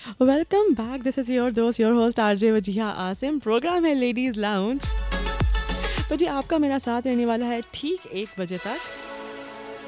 Welcome back, this is your दोस्त your host RJ Wajiha Asim. Programme है ladies lounge. तो जी आपका मेरा साथ रहने वाला है ठीक 1 बजे तक।